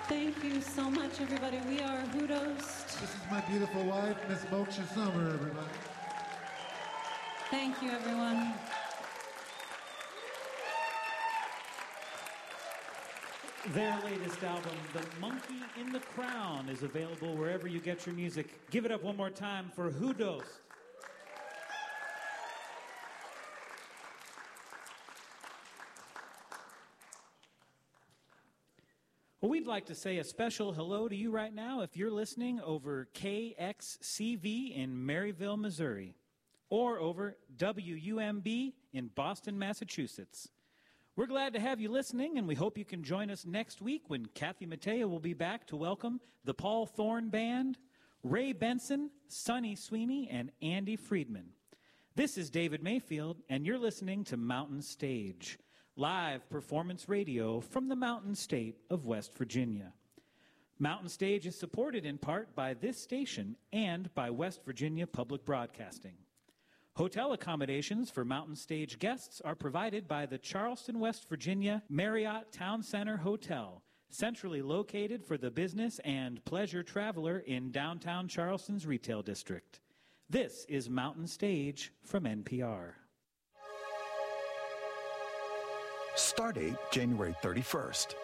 Thank you so much, everybody. We are Hoodost. This is my beautiful wife, Miss Moksha Summer, everybody. Thank you, everyone. Their latest album, The Monkey in the Crown, is available wherever you get your music. Give it up one more time for Hoodost. Well, we'd like to say a special hello to you right now if you're listening over KXCV in Maryville, Missouri, or over WUMB in Boston, Massachusetts. We're glad to have you listening, and we hope you can join us next week when Kathy Mattea will be back to welcome the Paul Thorne Band, Ray Benson, Sonny Sweeney, and Andy Friedman. This is David Mayfield, and you're listening to Mountain Stage, live performance radio from the Mountain State of West Virginia. Mountain Stage is supported in part by this station and by West Virginia Public Broadcasting. Hotel accommodations for Mountain Stage guests are provided by the Charleston, West Virginia Marriott Town Center Hotel, centrally located for the business and pleasure traveler in downtown Charleston's retail district. This is Mountain Stage from NPR. Stardate January 31st.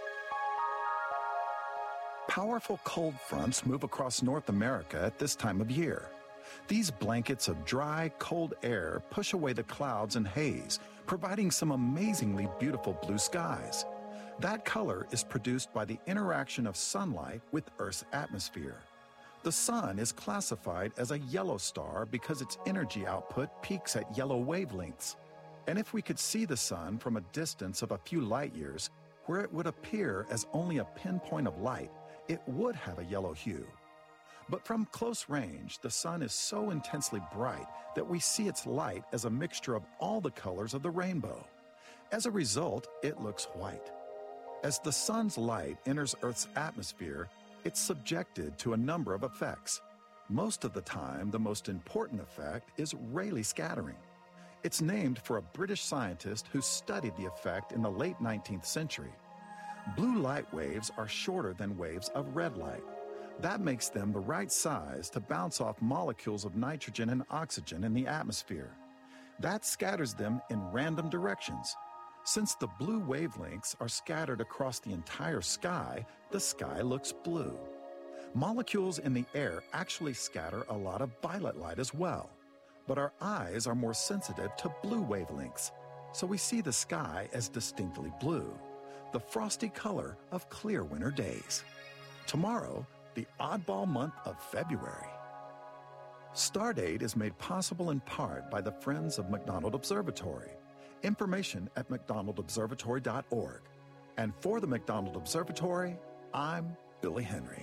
Powerful cold fronts move across North America at this time of year. These blankets of dry, cold air push away the clouds and haze, providing some amazingly beautiful blue skies. That color is produced by the interaction of sunlight with Earth's atmosphere. The sun is classified as a yellow star because its energy output peaks at yellow wavelengths. And if we could see the sun from a distance of a few light years, where it would appear as only a pinpoint of light, it would have a yellow hue. But from close range, the sun is so intensely bright that we see its light as a mixture of all the colors of the rainbow. As a result, it looks white. As the sun's light enters Earth's atmosphere, it's subjected to a number of effects. Most of the time, the most important effect is Rayleigh scattering. It's named for a British scientist who studied the effect in the late 19th century. Blue light waves are shorter than waves of red light. That makes them the right size to bounce off molecules of nitrogen and oxygen in the atmosphere. That scatters them in random directions. Since the blue wavelengths are scattered across the entire sky, the sky looks blue. Molecules in the air actually scatter a lot of violet light as well. But our eyes are more sensitive to blue wavelengths, so we see the sky as distinctly blue, the frosty color of clear winter days. Tomorrow, the oddball month of February. Stardate is made possible in part by the Friends of McDonald Observatory. Information at mcdonaldobservatory.org. And for the McDonald Observatory, I'm Billy Henry.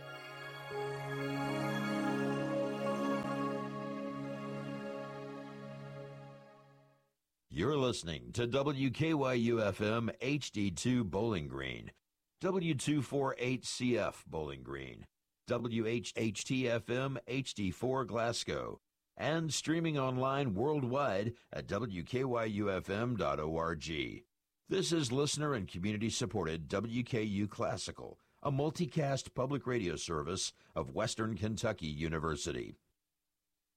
You're listening to WKYU-FM HD2 Bowling Green, W248CF Bowling Green, WHHT-FM HD4 Glasgow, and streaming online worldwide at WKYUFM.org. This is listener and community-supported WKU Classical, a multicast public radio service of Western Kentucky University.